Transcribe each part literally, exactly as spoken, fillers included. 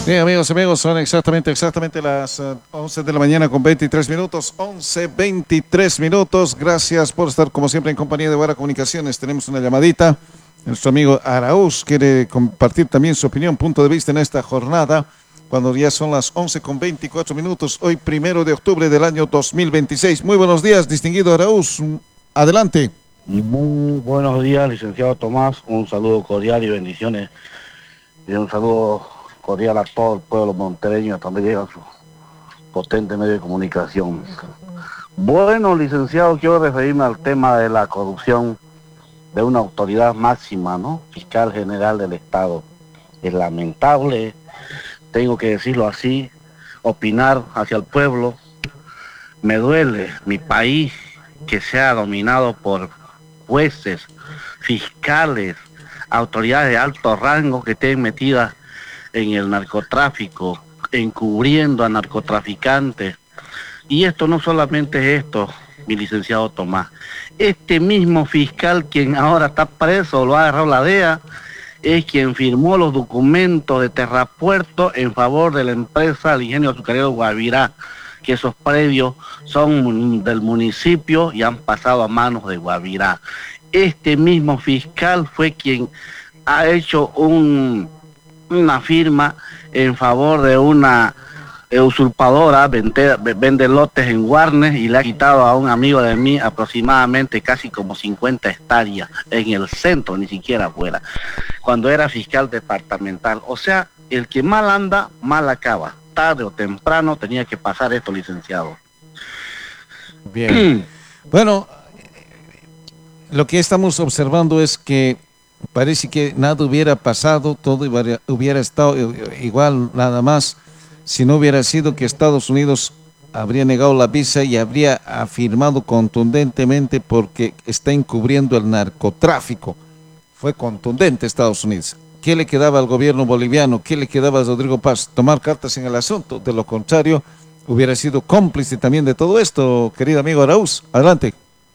Bien, amigos, amigos, son exactamente, exactamente las uh, once de la mañana con veintitrés minutos, once, veintitrés minutos. Gracias por estar, como siempre, en compañía de Guara Comunicaciones. Tenemos una llamadita. Nuestro amigo Araúz quiere compartir también su opinión, punto de vista en esta jornada, cuando ya son las once con veinticuatro minutos, hoy primero de octubre del año dos mil veintiséis. Muy buenos días, distinguido Araúz. Adelante. Muy buenos días, licenciado Tomás. Un saludo cordial y bendiciones. Y un saludo cordial a todo el pueblo montereño, también llega a su potente medio de comunicación. Bueno, licenciado, quiero referirme al tema de la corrupción de una autoridad máxima, ¿no? Fiscal general del Estado. Es lamentable, tengo que decirlo así, opinar hacia el pueblo. Me duele mi país que sea dominado por jueces, fiscales, autoridades de alto rango que estén metidas en el narcotráfico, encubriendo a narcotraficantes. Y esto no solamente es esto, mi licenciado Tomás. Este mismo fiscal quien ahora está preso, lo ha agarrado la D E A, es quien firmó los documentos de Terrapuerto en favor de la empresa El Ingenio Azucarero Guavirá, que esos predios son del municipio y han pasado a manos de Guavirá. Este mismo fiscal fue quien ha hecho un, una firma en favor de una usurpadora, vende, vende lotes en Guarnes y le ha quitado a un amigo de mí aproximadamente casi como cincuenta hectáreas en el centro, ni siquiera afuera, cuando era fiscal departamental. O sea, el que mal anda, mal acaba. Tarde o temprano tenía que pasar esto, licenciado. Bien. Bueno, lo que estamos observando es que parece que nada hubiera pasado, todo hubiera estado igual, nada más, si no hubiera sido que Estados Unidos habría negado la visa y habría afirmado contundentemente porque está encubriendo el narcotráfico. Fue contundente Estados Unidos. ¿Qué le quedaba al gobierno boliviano? ¿Qué le quedaba a Rodrigo Paz? Tomar cartas en el asunto. De lo contrario, hubiera sido cómplice también de todo esto, querido amigo Araúz. Adelante.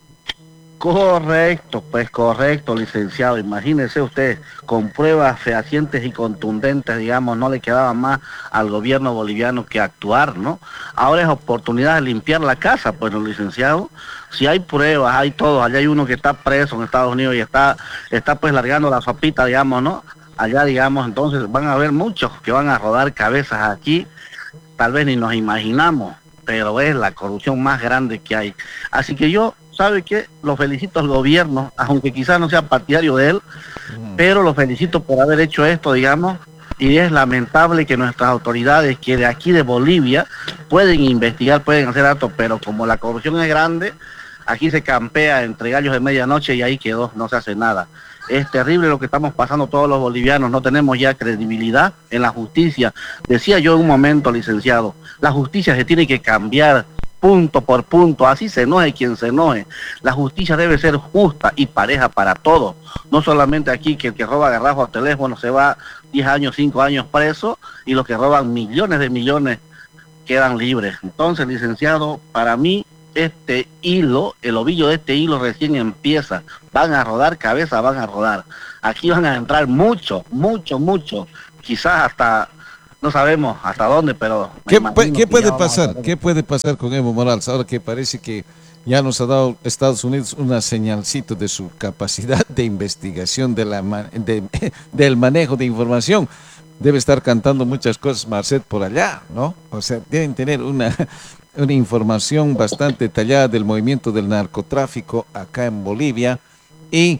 Correcto, pues correcto, licenciado. Imagínese usted, con pruebas fehacientes y contundentes, digamos, no le quedaba más al gobierno boliviano que actuar, ¿no? Ahora es oportunidad de limpiar la casa, pues, ¿no, licenciado? Si hay pruebas, hay todo. Allá hay uno que está preso en Estados Unidos y está, está pues largando la sopita, digamos, ¿no? Allá, digamos, entonces van a haber muchos que van a rodar cabezas aquí, tal vez ni nos imaginamos, pero es la corrupción más grande que hay. Así que yo, ¿sabe qué? Lo felicito al gobierno, aunque quizás no sea partidario de él, mm. pero lo felicito por haber hecho esto, digamos, y es lamentable que nuestras autoridades, que de aquí de Bolivia, pueden investigar, pueden hacer actos, pero como la corrupción es grande, aquí se campea entre gallos de medianoche y ahí quedó, no se hace nada. Es terrible lo que estamos pasando todos los bolivianos, no tenemos ya credibilidad en la justicia. Decía yo en un momento, licenciado, la justicia se tiene que cambiar punto por punto, así se enoje quien se enoje. La justicia debe ser justa y pareja para todos, no solamente aquí que el que roba garrafos al teléfono se va diez años, cinco años preso y los que roban millones de millones quedan libres. Entonces, licenciado, para mí este hilo, el ovillo de este hilo recién empieza, van a rodar cabeza, van a rodar. Aquí van a entrar mucho, mucho, mucho, quizás hasta, no sabemos hasta dónde, pero... ¿Qué, ¿qué puede pasar? ¿Qué puede pasar con Evo Morales ahora que parece que ya nos ha dado Estados Unidos una señalcito de su capacidad de investigación, de la, de, del manejo de información? Debe estar cantando muchas cosas Marcet por allá, ¿no? O sea, deben tener una... una información bastante detallada del movimiento del narcotráfico acá en Bolivia. Y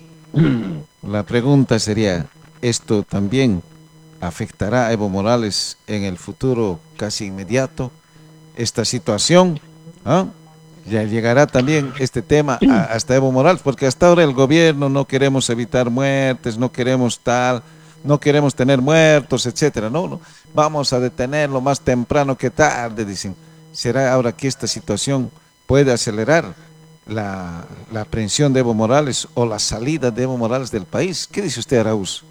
la pregunta sería, ¿esto también afectará a Evo Morales en el futuro casi inmediato? Esta situación, ¿ah? Ya llegará también este tema a, hasta Evo Morales, porque hasta ahora el gobierno no queremos evitar muertes, no queremos tal, no queremos tener muertos, etcétera. No, no, vamos a detenerlo más temprano que tarde, dicen. ¿Será ahora que esta situación puede acelerar la, la aprehensión de Evo Morales o la salida de Evo Morales del país? ¿Qué dice usted, Araúz?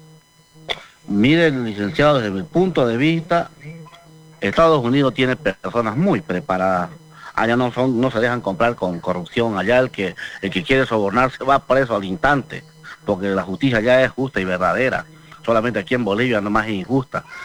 Mire, licenciado, desde mi punto de vista, Estados Unidos tiene personas muy preparadas. Allá no, son, no se dejan comprar con corrupción. Allá el que, el que quiere sobornarse va preso al instante, porque la justicia allá es justa y verdadera. Solamente aquí en Bolivia nomás es injusta.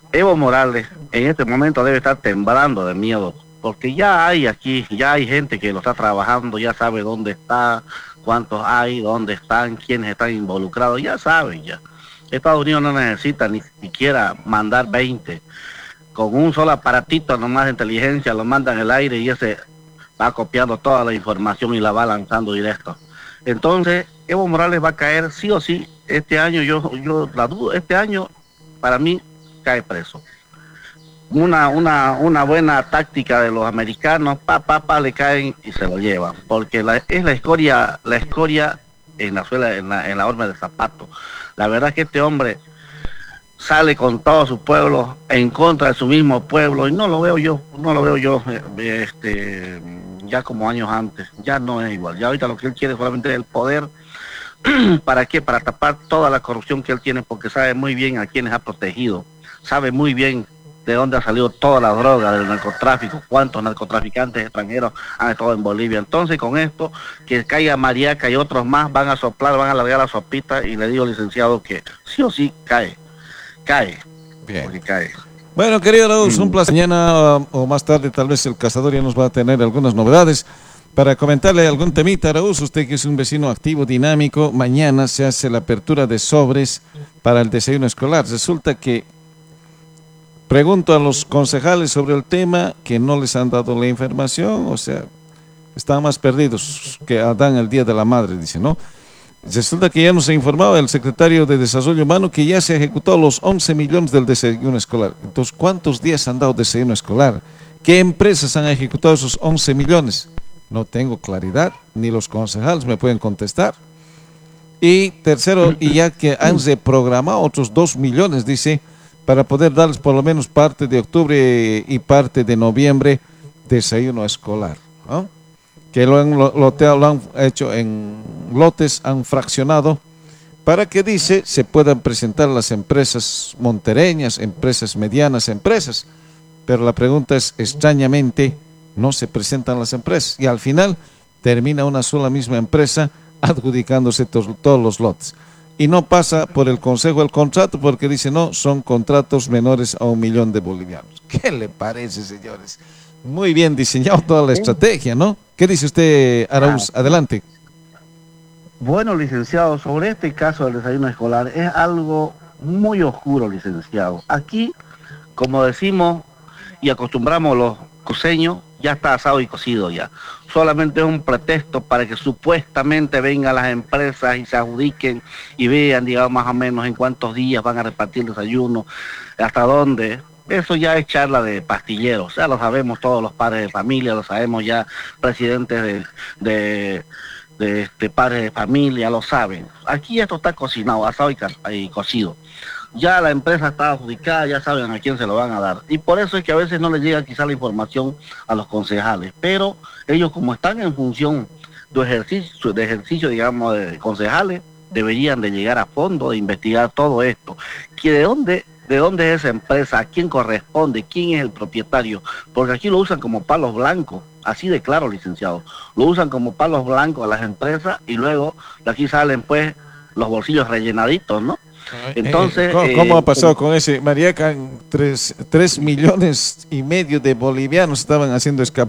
Evo Morales en este momento debe estar temblando de miedo, porque ya hay aquí, ya hay gente que lo está trabajando, ya sabe dónde está, cuántos hay, dónde están, quiénes están involucrados, ya saben ya. Estados Unidos no necesita ni siquiera mandar veinte, con un solo aparatito nomás de inteligencia lo mandan en el aire y ese va copiando toda la información y la va lanzando directo. Entonces, Evo Morales va a caer sí o sí, este año yo, yo la dudo, este año para mí cae preso. Una, una, una buena táctica de los americanos, pa, pa, pa, le caen y se lo llevan, porque la, es la escoria, la escoria en la suela, en la, en la horma del zapato. La verdad es que este hombre sale con todo su pueblo en contra de su mismo pueblo y no lo veo yo, no lo veo yo eh, este, ya como años antes, ya no es igual, ya ahorita lo que él quiere solamente es el poder. ¿Para qué? Para tapar toda la corrupción que él tiene, porque sabe muy bien a quienes ha protegido, sabe muy bien de dónde ha salido toda la droga del narcotráfico, cuántos narcotraficantes extranjeros han estado en Bolivia. Entonces, con esto, que caiga Mariaca y otros más, van a soplar, van a largar la sopita, y le digo, licenciado, que sí o sí cae, cae, Bien. porque cae. Bueno, querido Arauz, un placer. Mañana o más tarde tal vez el cazador ya nos va a tener algunas novedades. Para comentarle algún temita, Arauz, usted que es un vecino activo, dinámico, mañana se hace la apertura de sobres para el desayuno escolar. Resulta que pregunto a los concejales sobre el tema, que no les han dado la información, o sea, están más perdidos que Adán el día de la madre, dice, ¿no? Resulta que ya nos ha informado el secretario de Desarrollo Humano que ya se ejecutó los once millones del desayuno escolar. Entonces, ¿cuántos días han dado desayuno escolar? ¿Qué empresas han ejecutado esos once millones? No tengo claridad, ni los concejales me pueden contestar. Y tercero, y ya que han reprogramado otros dos millones, dice, para poder darles por lo menos parte de octubre y parte de noviembre desayuno escolar, ¿no? Que lo han, lo, lo han hecho en lotes, han fraccionado, para que, dice, se puedan presentar las empresas montereñas, empresas medianas, empresas. Pero la pregunta es, extrañamente, no se presentan las empresas y al final termina una sola misma empresa adjudicándose to todos los lotes. Y no pasa por el consejo el contrato porque dice, no, son contratos menores a un millón de bolivianos. ¿Qué le parece, señores? Muy bien diseñado toda la estrategia, ¿no? ¿Qué dice usted, Arauz? Adelante. Bueno, licenciado, sobre este caso del desayuno escolar, es algo muy oscuro, licenciado. Aquí, como decimos y acostumbramos los cruceños, ya está asado y cocido ya. Solamente es un pretexto para que supuestamente vengan las empresas y se adjudiquen y vean, digamos, más o menos en cuántos días van a repartir el desayuno, hasta dónde. Eso ya es charla de pastilleros, ya lo sabemos todos los padres de familia, lo sabemos ya presidentes de, de, de este, padres de familia, lo saben. Aquí esto está cocinado, asado y, y cocido. Ya la empresa está adjudicada, ya saben a quién se lo van a dar. Y por eso es que a veces no les llega quizá la información a los concejales. Pero ellos, como están en función de ejercicio, de ejercicio digamos, de concejales, deberían de llegar a fondo, de investigar todo esto. ¿Que de dónde, de dónde es esa empresa? ¿A quién corresponde? ¿Quién es el propietario? Porque aquí lo usan como palos blancos. Así de claro, licenciado. Lo usan como palos blancos a las empresas y luego de aquí salen pues los bolsillos rellenaditos, ¿no? Entonces, ¿Cómo, cómo eh, ha pasado con ese? Mariaca, tres, tres millones y medio de bolivianos estaban haciendo escapar